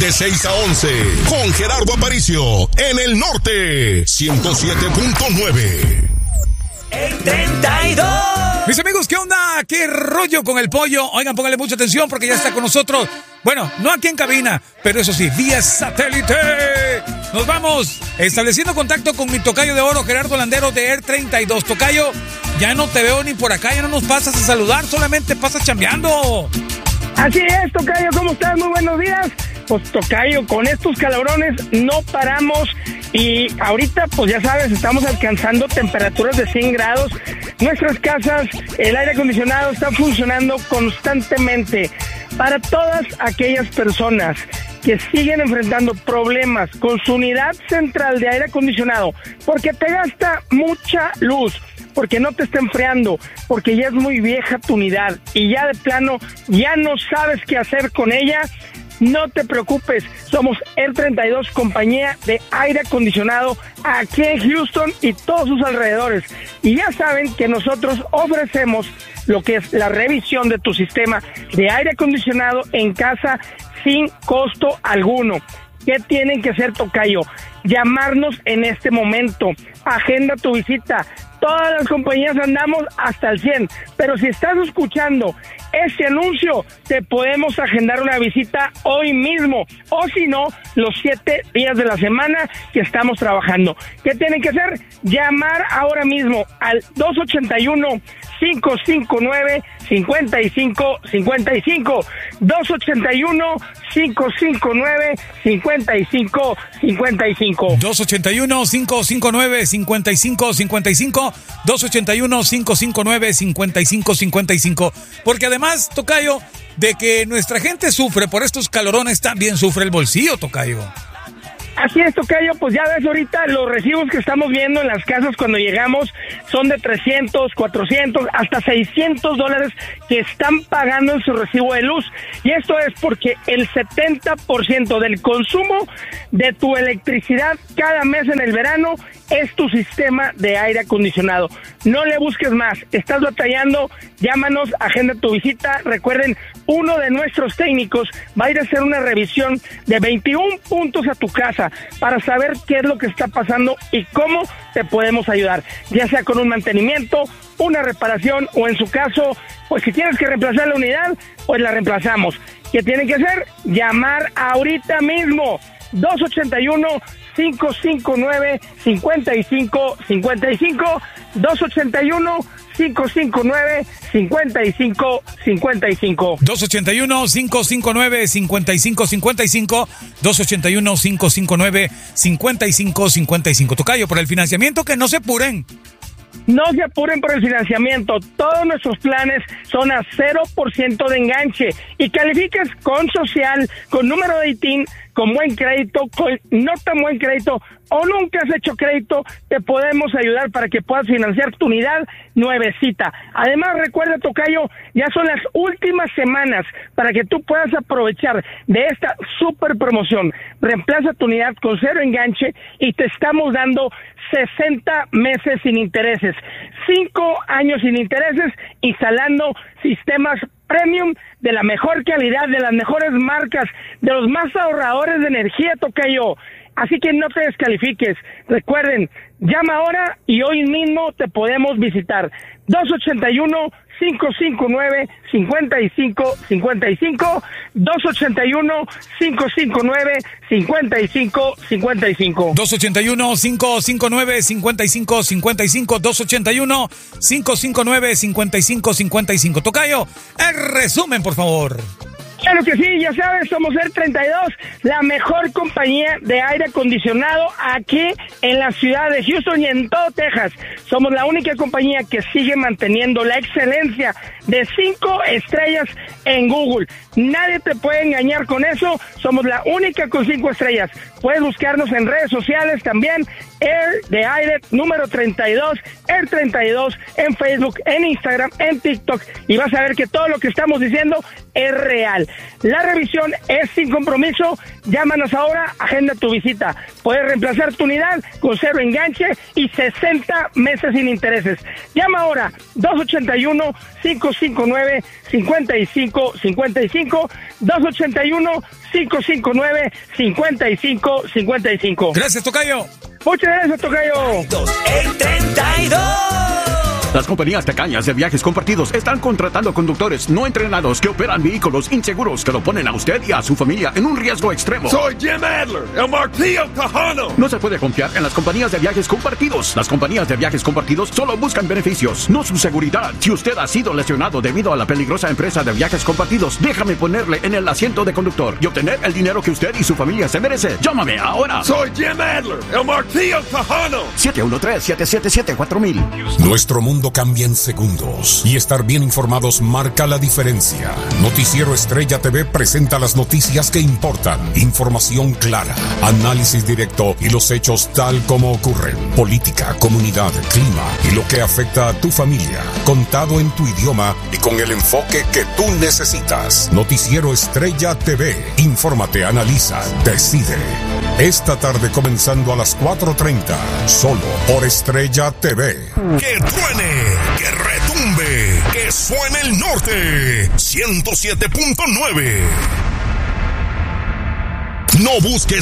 De 6 a 11, con Gerardo Aparicio, en el norte, 107.9. El 32. Mis amigos, ¿qué onda? ¿Qué rollo con el pollo? Oigan, pónganle mucha atención porque ya está con nosotros. Bueno, no aquí en cabina, pero eso sí, vía satélite. Nos vamos estableciendo contacto con mi tocayo de oro, Gerardo Landero de Air 32. Tocayo, ya no te veo ni por acá, ya no nos pasas a saludar, solamente pasas chambeando. Así es, tocayo, ¿cómo estás? Muy buenos días. Pues, tocayo, con estos calorones no paramos y ahorita, pues ya sabes, estamos alcanzando temperaturas de 100 grados. Nuestras casas, el aire acondicionado está funcionando constantemente. Para todas aquellas personas que siguen enfrentando problemas con su unidad central de aire acondicionado, porque te gasta mucha luz, porque no te está enfriando, porque ya es muy vieja tu unidad y ya de plano ya no sabes qué hacer con ella, no te preocupes, somos Air 32, compañía de aire acondicionado aquí en Houston y todos sus alrededores. Y ya saben que nosotros ofrecemos lo que es la revisión de tu sistema de aire acondicionado en casa sin costo alguno. ¿Qué tienen que hacer, tocayo? Llamarnos en este momento. Agenda tu visita. Todas las compañías andamos hasta el 100, pero si estás escuchando este anuncio, te podemos agendar una visita hoy mismo, o si no, los 7 días de la semana que estamos trabajando. ¿Qué tienen que hacer? Llamar ahora mismo al 281-559-5555, 281-559-5555. 281-559-5555, 281-559-5555. Porque además, tocayo, de que nuestra gente sufre por estos calorones, también sufre el bolsillo, tocayo. Así es, tocayo, pues ya ves ahorita los recibos que estamos viendo en las casas cuando llegamos son de 300, 400, hasta $600 que están pagando en su recibo de luz. Y esto es porque el 70% del consumo de tu electricidad cada mes en el verano es tu sistema de aire acondicionado. No le busques más, estás batallando, llámanos, agenda tu visita. Recuerden, uno de nuestros técnicos va a ir a hacer una revisión de 21 puntos a tu casa para saber qué es lo que está pasando y cómo te podemos ayudar, ya sea con un mantenimiento, una reparación o en su caso, pues si tienes que reemplazar la unidad, pues la reemplazamos. ¿Qué tienen que hacer? Llamar ahorita mismo, 281-559-5555, 281-559-5555. 281-559-5555, 281-559-5555. Tocayo, por el financiamiento, que no se apuren. No se apuren por el financiamiento. Todos nuestros planes son a 0% de enganche. Y califiques con social, con número de ITIN, con buen crédito, con no tan buen crédito, o nunca has hecho crédito, te podemos ayudar para que puedas financiar tu unidad nuevecita. Además, recuerda, tocayo, ya son las últimas semanas para que tú puedas aprovechar de esta super promoción. Reemplaza tu unidad con 0 enganche y te estamos dando 60 meses sin intereses, 5 años sin intereses, instalando sistemas premium de la mejor calidad, de las mejores marcas, de los más ahorradores de energía, tocayo. Así que no te descalifiques. Recuerden, llama ahora y hoy mismo te podemos visitar. 281-559-5555, 281-559-5555. 281-559-5555, 281-559-5555. Tocayo, el resumen, por favor. Claro que sí, ya sabes, somos Air 32, la mejor compañía de aire acondicionado aquí en la ciudad de Houston y en todo Texas. Somos la única compañía que sigue manteniendo la excelencia de 5 estrellas en Google. Nadie te puede engañar con eso, somos la única con 5 estrellas. Puedes buscarnos en redes sociales también, Air de aire número 32, Air 32, en Facebook, en Instagram, en TikTok, y vas a ver que todo lo que estamos diciendo es real. La revisión es sin compromiso. Llámanos ahora, agenda tu visita. Puedes reemplazar tu unidad con 0 enganche y 60 meses sin intereses. Llama ahora 281-559-5555, 281-559-5555. Gracias, tocayo. Muchas gracias, tocayo. El 32. Las compañías tacañas de viajes compartidos están contratando conductores no entrenados que operan vehículos inseguros que lo ponen a usted y a su familia en un riesgo extremo. Soy Jim Adler, el Martillo Tejano. No se puede confiar en las compañías de viajes compartidos. Las compañías de viajes compartidos solo buscan beneficios, no su seguridad. Si usted ha sido lesionado debido a la peligrosa empresa de viajes compartidos, déjame ponerle en el asiento de conductor y obtener el dinero que usted y su familia se merece. Llámame ahora. Soy Jim Adler, el Martillo Tejano. 713-777-4000. Nuestro mundo cambia en segundos y estar bien informados marca la diferencia. Noticiero Estrella TV presenta las noticias que importan, información clara, análisis directo y los hechos tal como ocurren. Política, comunidad, clima y lo que afecta a tu familia, contado en tu idioma y con el enfoque que tú necesitas. Noticiero Estrella TV, infórmate, analiza, decide. Esta tarde comenzando a las 4:30, solo por Estrella TV. ¡Que truene! ¡Que retumbe! ¡Que suene el norte! 107.9. No busques